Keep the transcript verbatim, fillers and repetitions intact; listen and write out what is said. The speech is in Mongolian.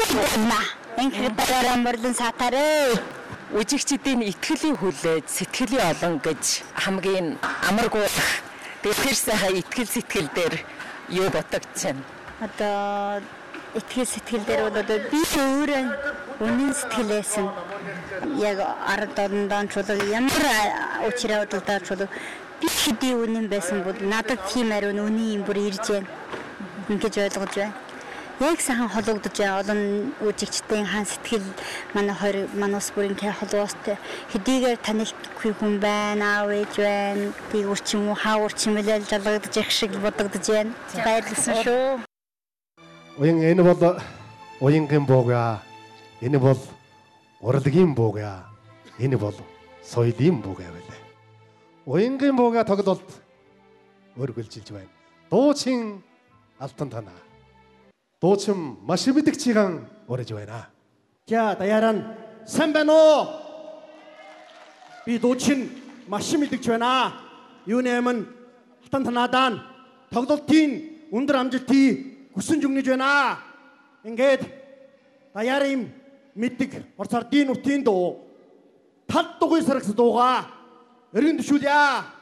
байна. Ингээд дараа мөрлөн сатарэ. Үжигчдийн итгэлийн хүлээж сэтгэлийн олон гэж хамгийн амаргүй тэр сайхан итгэл сэтгэл дээр юу бодогдож байна. Одоо итгэл сэтгэл дээр бол одоо би өөрөө үнэн сэтгэлээс нь яг ард орндон ч бол ямар учраа удалдаач бол би хэдий үнэн байсан бол надад тийм ариун үнийн юм бүр ирж байна. Ингэж ойлгож байна. Яг сайхан холбогдож байгаа олон үжигчдийн хаан сэтгэл манай хоёр манус бүрийн холбоос хэдийгээр танихгүй хүн байна, аав ээж байна, тийгүр ч юм уу хаавар чимэлэл жалгагдаж их шиг бодогдож байна. Баярлалаа шүү. Уян энэ бол уянгийн бууга. Энэ бол урлагийн бууга. Энэ бол соёлын бууга байлаа. Уянгийн бууга тоглолт өргөлжилж байна. Дуучин алтан танаа. Дуучин маш мэддэг чиган ураж байна. За даяараа сайн байна уу? Би дуучин маш мэддэг байна. Юу нэмэн алтан танаадаа тоглолтын өндөр амжилтыг хүсэн жүгнэж байна. Ингээд даяарын мэддэг орцардын үртийн дуу тал дугуй сарагс дууга өргөн төшүүлье.